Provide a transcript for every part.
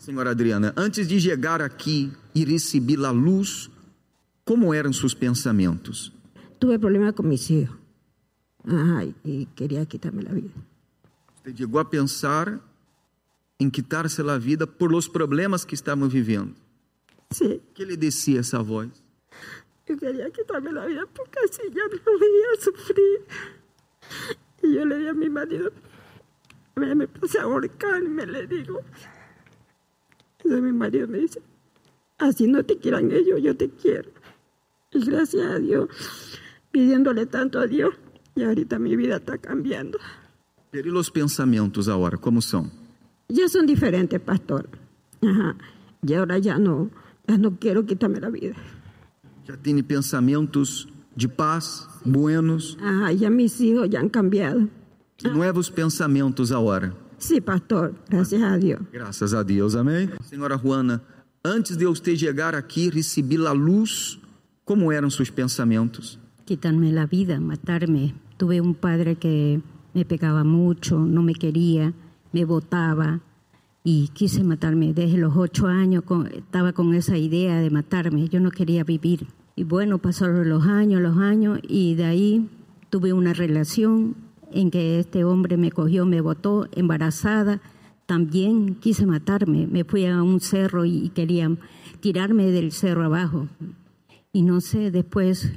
Senhora Adriana, antes de chegar aqui e receber a luz, como eram seus pensamentos? Tuve problemas con mis hijos. Y quería quitarme la vida. Você chegou a pensar em quitar-se a vida por los problemas que estamos vivendo? Sí. ¿Qué le decía esa voz? Yo quería quitarme la vida porque así ya no veía sufrir. Y yo le di a mi marido, me puse a ahorcar y me le digo. Entonces mi marido me dice, así no te quieran ellos, yo te quiero. Y gracias a Dios, pidiéndole tanto a Dios, y ahorita mi vida está cambiando. Pero ¿y los pensamientos ahora, cómo son? Ya son diferentes, pastor. Y ahora ya no quiero quitarme la vida. ¿Ya tiene pensamientos de paz, buenos? Ya mis hijos ya han cambiado. Nuevos pensamientos ahora? Sí, pastor, gracias a Dios. Graças a Deus, amém? Senhora Juana, antes de usted chegar aqui, receber a luz, como eram seus pensamentos? Quitarme la vida, matarme. Tuve un padre que me pegaba mucho, no me quería, me botaba y quise matarme. Desde los 8 años estaba con esa idea de matarme, yo no quería vivir. Y bueno, pasaron los años y de ahí tuve una relación en que este hombre me cogió, me botó, embarazada. También quise matarme, me fui a un cerro y quería tirarme del cerro abajo. Y no sé, después,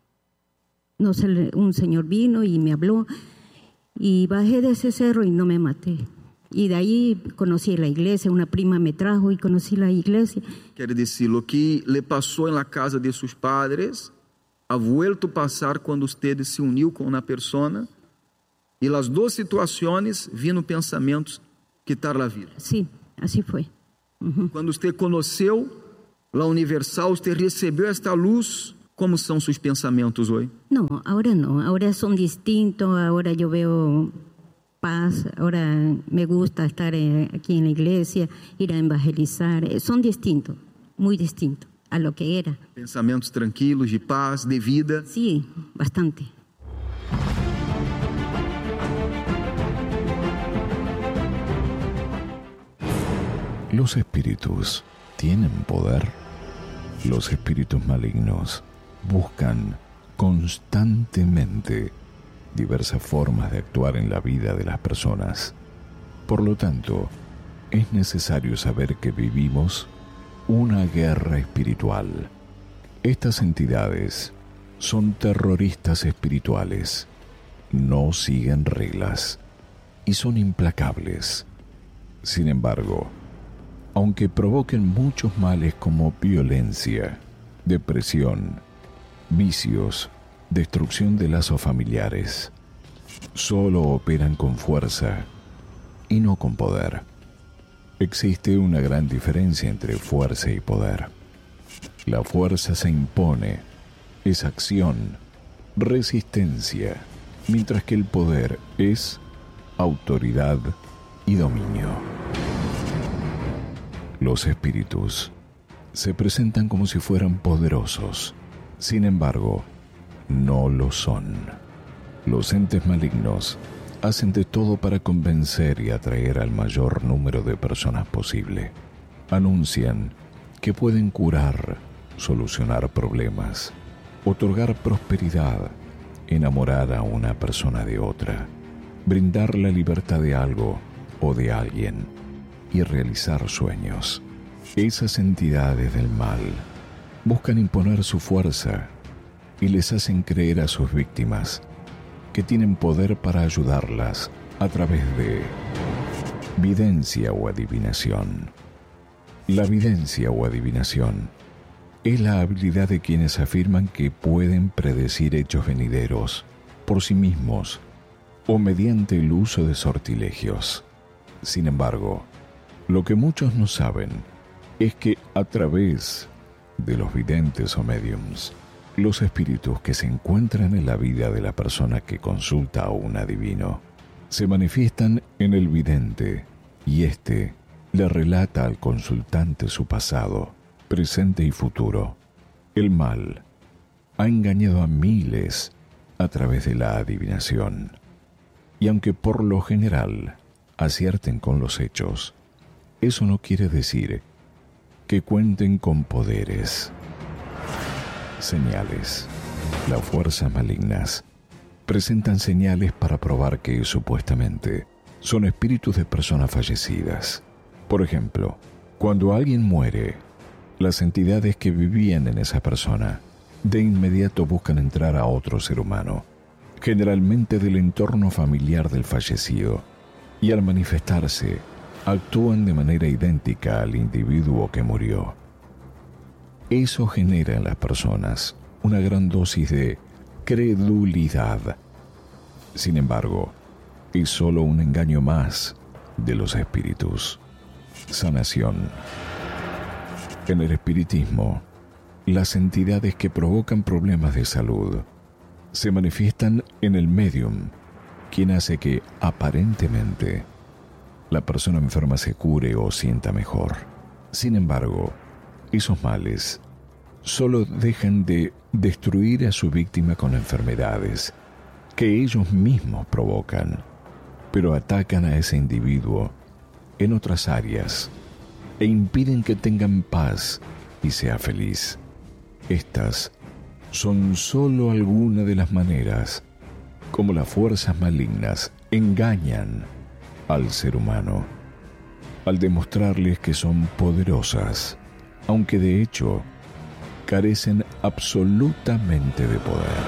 un señor vino y me habló y bajé de ese cerro y no me maté. Y de ahí conocí la iglesia, una prima me trajo y conocí la iglesia. Quiere decir, lo que le pasó en la casa de sus padres ha vuelto a pasar cuando usted se unió con una persona y las dos situaciones vino pensamientos quitar la vida. Sí, así fue. Cuando usted conoció la universal, usted recibió esta luz, ¿cómo son sus pensamientos hoy? No, ahora son distintos, ahora yo veo paz, ahora me gusta estar aquí en la iglesia, ir a evangelizar, son distintos, muy distintos a lo que era. Pensamientos tranquilos, de paz, de vida. Sí, bastante. ¿Los espíritus tienen poder? Los espíritus malignos buscan constantemente diversas formas de actuar en la vida de las personas. Por lo tanto, es necesario saber que vivimos una guerra espiritual. Estas entidades son terroristas espirituales, no siguen reglas y son implacables. Sin embargo, aunque provoquen muchos males como violencia, depresión, vicios, destrucción de lazos familiares, solo operan con fuerza y no con poder. Existe una gran diferencia entre fuerza y poder. La fuerza se impone, es acción, resistencia, mientras que el poder es autoridad y dominio. Los espíritus se presentan como si fueran poderosos, sin embargo, no lo son. Los entes malignos hacen de todo para convencer y atraer al mayor número de personas posible. Anuncian que pueden curar, solucionar problemas, otorgar prosperidad, enamorar a una persona de otra, brindar la libertad de algo o de alguien y realizar sueños. Esas entidades del mal buscan imponer su fuerza y les hacen creer a sus víctimas que tienen poder para ayudarlas a través de videncia o adivinación. La videncia o adivinación es la habilidad de quienes afirman que pueden predecir hechos venideros por sí mismos o mediante el uso de sortilegios. Sin embargo, lo que muchos no saben es que a través de los videntes o médiums, los espíritus que se encuentran en la vida de la persona que consulta a un adivino se manifiestan en el vidente y éste le relata al consultante su pasado, presente y futuro. El mal ha engañado a miles a través de la adivinación, y aunque por lo general acierten con los hechos, eso no quiere decir que cuenten con poderes. Señales. Las fuerzas malignas presentan señales para probar que supuestamente son espíritus de personas fallecidas. Por ejemplo, cuando alguien muere, las entidades que vivían en esa persona de inmediato buscan entrar a otro ser humano, generalmente del entorno familiar del fallecido, y al manifestarse, actúan de manera idéntica al individuo que murió. Eso genera en las personas una gran dosis de credulidad. Sin embargo, es solo un engaño más de los espíritus. Sanación. En el espiritismo, las entidades que provocan problemas de salud se manifiestan en el médium, quien hace que, aparentemente, la persona enferma se cure o sienta mejor. Sin embargo, esos males solo dejan de destruir a su víctima con enfermedades que ellos mismos provocan, pero atacan a ese individuo en otras áreas e impiden que tengan paz y sea feliz. Estas son solo algunas de las maneras como las fuerzas malignas engañan al ser humano, al demostrarles que son poderosas, aunque de hecho carecen absolutamente de poder.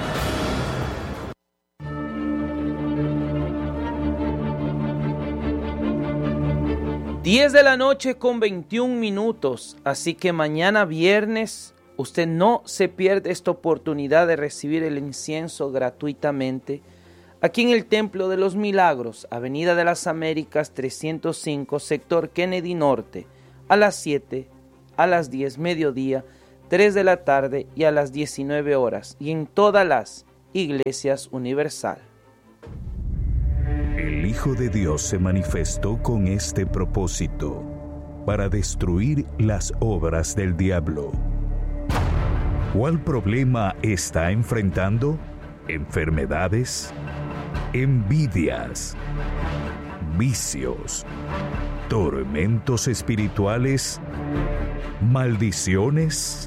Diez de la noche con 21 minutos, así que mañana viernes usted no se pierde esta oportunidad de recibir el incienso gratuitamente aquí en el Templo de los Milagros, Avenida de las Américas 305, sector Kennedy Norte, a las 7, a las 10, mediodía, 3 de la tarde y a las 19 horas, y en todas las iglesias universal. El Hijo de Dios se manifestó con este propósito, para destruir las obras del diablo. ¿Cuál problema está enfrentando? ¿Enfermedades? ¿Envidias? ¿Vicios? ¿Tormentos espirituales? ¿Maldiciones?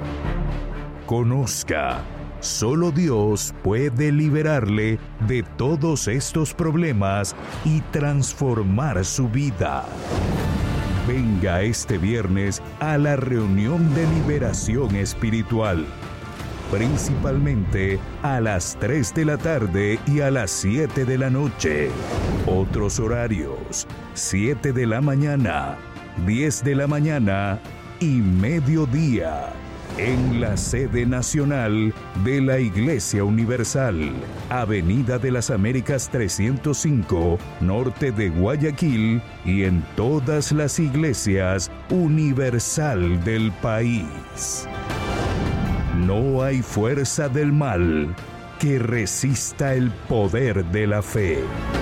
Conozca, solo Dios puede liberarle de todos estos problemas y transformar su vida. Venga este viernes a la reunión de liberación espiritual, principalmente a las 3 de la tarde y a las 7 de la noche. Otros horarios: 7 de la mañana, 10 de la mañana y mediodía. En la sede nacional de la Iglesia Universal, Avenida de las Américas 305, norte de Guayaquil, y en todas las iglesias universal del país. No hay fuerza del mal que resista el poder de la fe.